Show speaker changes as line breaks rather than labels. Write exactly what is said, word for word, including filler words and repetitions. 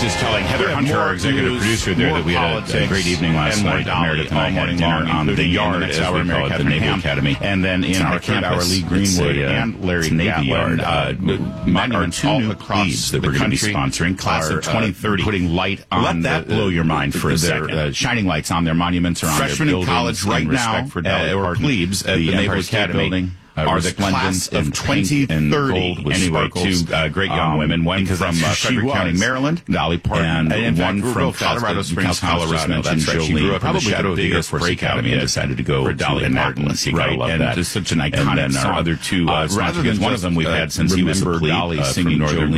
just telling Heather Hunter, our executive
news,
producer there, that we had a, a great evening last night. Meredith and I had dinner on the Yard, as we call it, the Naval Academy. And then in our campus, Lee Greenwood uh, and Larry Navy Yard, uh, monuments all across that we're going to be sponsoring. Class of twenty thirty, uh, putting light on. Let that blow your mind for a second. Uh, shining lights on their monuments or on
Freshmen
their
in
buildings
college right now,
for
uh, or plebes at the, the Naval Academy building. Uh, are the class of twenty thirty.
Anyway, two uh, great young um, women, one from uh, Frederick County, Maryland, Dolly Parton, and, and one from Colorado Springs, Colorado. That's right. She grew up in the Shadow Theater Force Academy and decided to go to Dolly Annapolis. Right, and that is such an iconic. And then our other two, uh, rather than one of them we've had since he was a plebe, Dolly singing Northern